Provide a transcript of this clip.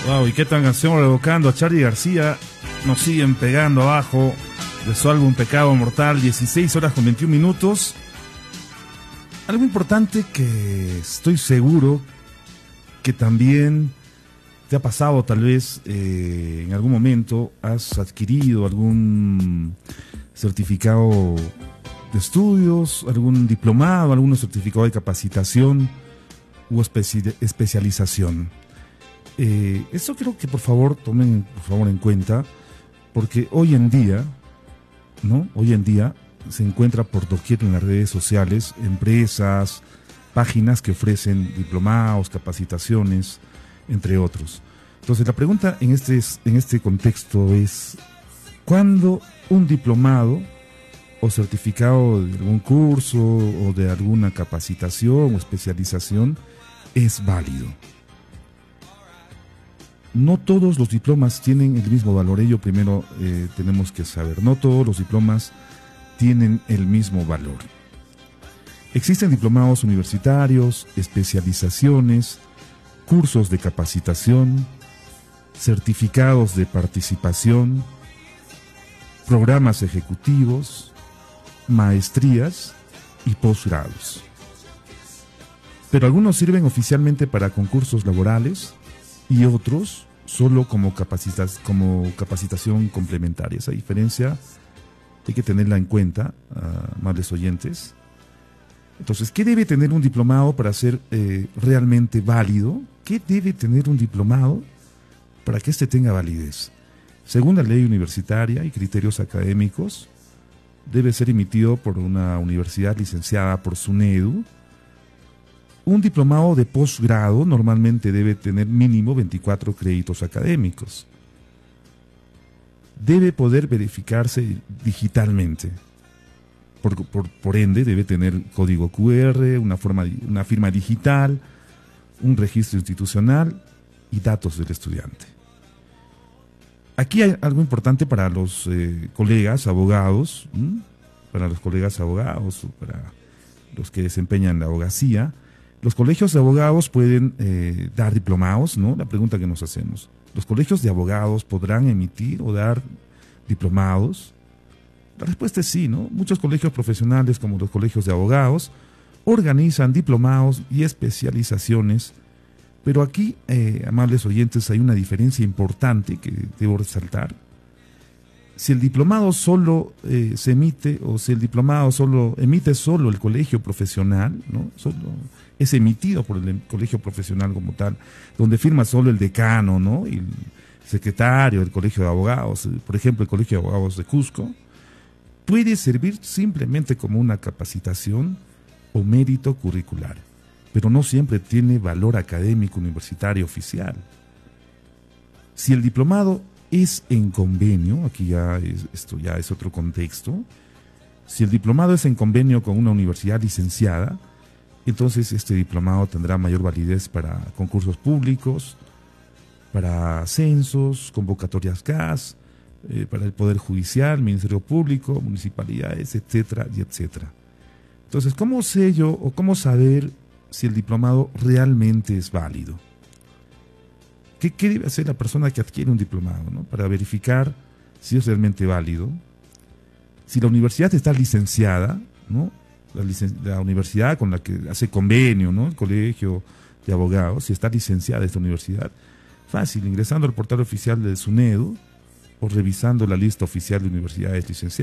Wow, ¿y qué tan canción revocando a Charly García? Nos siguen pegando abajo de su álbum Pecado Mortal, 16 horas con 21 minutos. Algo importante que estoy seguro que también te ha pasado, tal vez en algún momento has adquirido algún certificado de estudios, algún diplomado, algún certificado de capacitación u especialización. Esto quiero que por favor tomen en cuenta, porque hoy en día, ¿no? Hoy en día se encuentra por doquier en las redes sociales empresas, páginas que ofrecen diplomados, capacitaciones, entre otros. Entonces la pregunta en este contexto es: ¿cuándo un diplomado o certificado de algún curso o de alguna capacitación o especialización es válido? No todos los diplomas tienen el mismo valor. Ello primero tenemos que saber. No todos los diplomas tienen el mismo valor. Existen diplomados universitarios, especializaciones, cursos de capacitación, certificados de participación, programas ejecutivos, maestrías y posgrados. Pero algunos sirven oficialmente para concursos laborales y otros solo como capacitación complementaria. Esa diferencia hay que tenerla en cuenta, amables oyentes. Entonces, ¿qué debe tener un diplomado para ser realmente válido? ¿Qué debe tener un diplomado para que éste tenga validez? Según la ley universitaria y criterios académicos, debe ser emitido por una universidad licenciada por SUNEDU. Un diplomado de posgrado normalmente debe tener mínimo 24 créditos académicos. Debe poder verificarse digitalmente. Por ende, debe tener código QR, una firma digital, un registro institucional y datos del estudiante. Aquí hay algo importante para los colegas abogados, para los que desempeñan la abogacía. Los colegios de abogados pueden dar diplomados, ¿no? La pregunta que nos hacemos: ¿los colegios de abogados podrán emitir o dar diplomados? La respuesta es sí, ¿no? Muchos colegios profesionales, como los colegios de abogados, organizan diplomados y especializaciones, pero aquí, amables oyentes, hay una diferencia importante que debo resaltar. Si el diplomado solo se emite, o si el diplomado emite solo el colegio profesional, ¿no? Solo es emitido por el colegio profesional como tal, donde firma solo el decano, ¿no? Y el secretario del colegio de abogados, por ejemplo, el colegio de abogados de Cusco, puede servir simplemente como una capacitación o mérito curricular, pero no siempre tiene valor académico universitario oficial. Si el diplomado es en convenio, esto ya es otro contexto. Si el diplomado es en convenio con una universidad licenciada, entonces este diplomado tendrá mayor validez para concursos públicos, para censos, convocatorias CAS, para el Poder Judicial, Ministerio Público, municipalidades, etcétera y etcétera. Entonces, ¿cómo sé yo o cómo saber si el diplomado realmente es válido? ¿Qué debe hacer la persona que adquiere un diplomado, ¿no? Para verificar si es realmente válido? Si la universidad está licenciada, ¿no? La universidad con la que hace convenio, ¿no? El colegio de abogados, si está licenciada esta universidad, fácil, ingresando al portal oficial del SUNEDU o revisando la lista oficial de universidades licenciadas.